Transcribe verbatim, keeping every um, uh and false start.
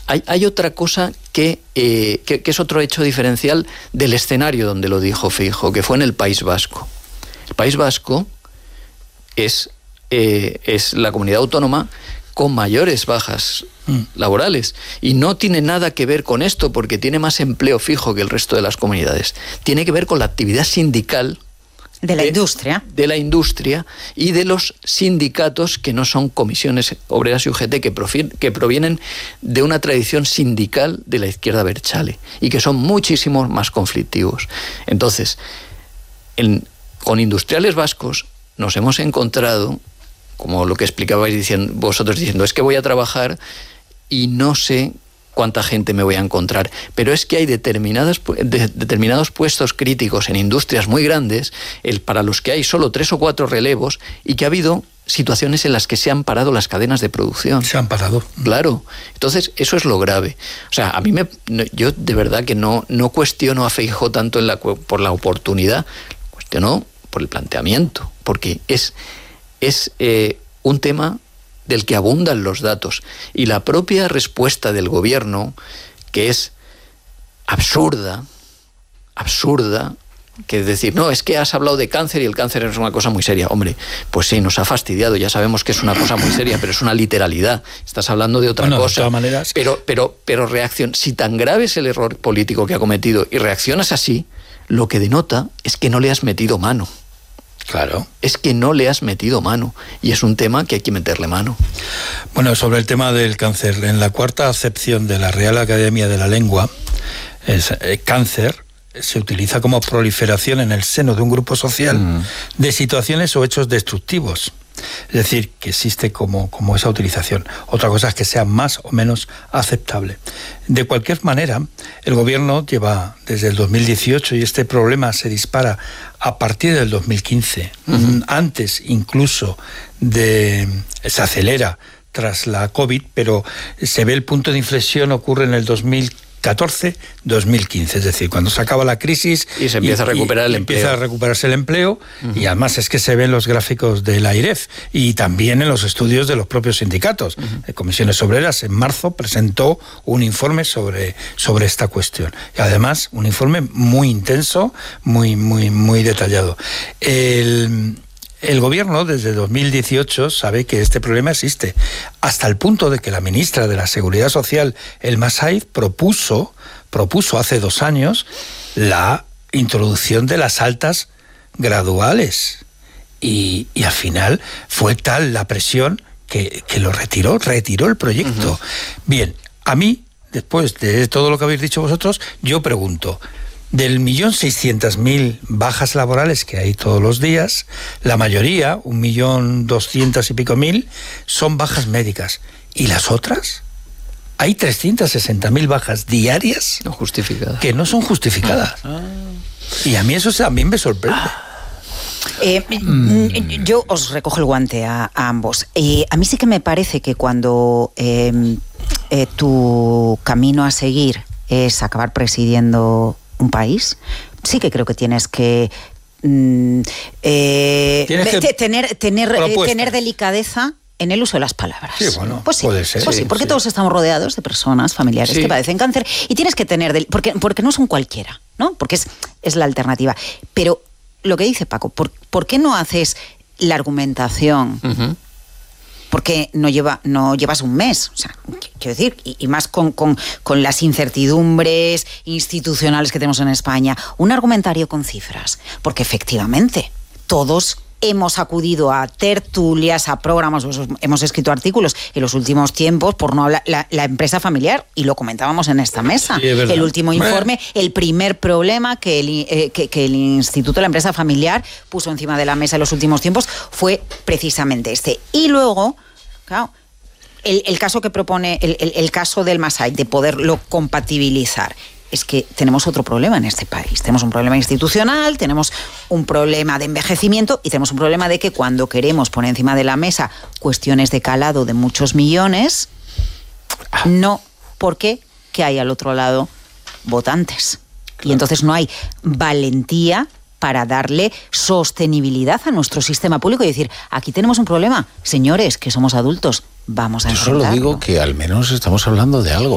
hay, hay otra cosa que, eh, que, que es otro hecho diferencial del escenario donde lo dijo Feijóo, que fue en el País Vasco. El País Vasco es, eh, es la comunidad autónoma con mayores bajas mm. laborales. Y no tiene nada que ver con esto, porque tiene más empleo fijo que el resto de las comunidades. Tiene que ver con la actividad sindical de la de, industria. De la industria y de los sindicatos que no son comisiones obreras y U G T, que, profi, que provienen de una tradición sindical de la izquierda abertzale y que son muchísimo más conflictivos. Entonces, en, con industriales vascos nos hemos encontrado, como lo que explicabais diciendo, vosotros diciendo, es que voy a trabajar y no sé cuánta gente me voy a encontrar, pero es que hay determinadas, de, determinados puestos críticos en industrias muy grandes, el, para los que hay solo tres o cuatro relevos, y que ha habido situaciones en las que se han parado las cadenas de producción. Se han parado. Claro. Entonces, eso es lo grave. O sea, a mí me... Yo de verdad que no, no cuestiono a Feijóo tanto en la, por la oportunidad, cuestiono por el planteamiento, porque es, es eh, un tema del que abundan los datos, y la propia respuesta del gobierno, que es absurda, absurda, que es decir, no, es que has hablado de cáncer y el cáncer es una cosa muy seria. Hombre, pues sí, nos ha fastidiado, ya sabemos que es una cosa muy seria, pero es una literalidad, estás hablando de otra bueno, cosa. De todas maneras... Pero, pero, pero reacción, si tan grave es el error político que ha cometido y reaccionas así, lo que denota es que no le has metido mano. Claro. Es que no le has metido mano, y es un tema que hay que meterle mano. Bueno, sobre el tema del cáncer, en la cuarta acepción de la Real Academia de la Lengua, es, eh, cáncer se utiliza como proliferación en el seno de un grupo social mm. de situaciones o hechos destructivos. Es decir, que existe como, como esa utilización. Otra cosa es que sea más o menos aceptable. De cualquier manera, el gobierno lleva desde el dos mil dieciocho, y este problema se dispara a partir del dos mil quince. Uh-huh. Antes incluso de... se acelera tras la COVID, pero se ve el punto de inflexión, ocurre en el dos mil catorce dos mil quince, es decir, cuando se acaba la crisis y se empieza y, a recuperar el empleo. Empieza a recuperarse el empleo, uh-huh. y además es que se ven los gráficos de la AIREF y también en los estudios de los propios sindicatos. Uh-huh. Comisiones Obreras en marzo presentó un informe sobre, sobre esta cuestión, y además un informe muy intenso, muy, muy, muy detallado. El... El gobierno desde dos mil dieciocho sabe que este problema existe, hasta el punto de que la ministra de la Seguridad Social, Elma Saiz, propuso, propuso hace dos años la introducción de las altas graduales. Y, y al final fue tal la presión que, que lo retiró, retiró el proyecto. Uh-huh. Bien, a mí, después de todo lo que habéis dicho vosotros, yo pregunto... Del millón seiscientas mil bajas laborales que hay todos los días, la mayoría, un millón doscientas y pico mil, son bajas médicas. ¿Y las otras? Hay trescientas sesenta mil bajas diarias no justificadas, que no son justificadas. Ah. Y a mí eso también me sorprende. Ah. Eh, mm. Yo os recojo el guante a, a ambos. Eh, a mí sí que me parece que cuando eh, eh, tu camino a seguir es acabar presidiendo un país, sí que creo que tienes que mm, eh, ¿Tienes que tener tener eh, tener delicadeza en el uso de las palabras. Sí, bueno, pues sí, puede ser. Pues sí, porque sí. todos estamos rodeados de personas, familiares sí. que padecen cáncer, y tienes que tener del, porque porque no son cualquiera, ¿no? Porque es es la alternativa. Pero lo que dice Paco, ¿por, ¿por qué no haces la argumentación? Uh-huh. Porque no lleva no llevas un mes, o sea, quiero decir, y, y más con, con, con las incertidumbres institucionales que tenemos en España, un argumentario con cifras, porque efectivamente todos hemos acudido a tertulias, a programas, hemos escrito artículos en los últimos tiempos, por no hablar, la, la empresa familiar, y lo comentábamos en esta mesa. Sí, el último informe, el primer problema que el, eh, que, que el Instituto de la Empresa Familiar puso encima de la mesa en los últimos tiempos fue precisamente este. Y luego, claro, el, el caso que propone, el, el, el caso del Masai, de poderlo compatibilizar. Es que tenemos otro problema en este país. Tenemos un problema institucional, tenemos un problema de envejecimiento y tenemos un problema de que cuando queremos poner encima de la mesa cuestiones de calado de muchos millones, no, porque que hay al otro lado votantes. Claro. Y entonces no hay valentía para darle sostenibilidad a nuestro sistema público y decir, aquí tenemos un problema, señores, que somos adultos, vamos a enfrentarlo. Yo solo digo que al menos estamos hablando de algo.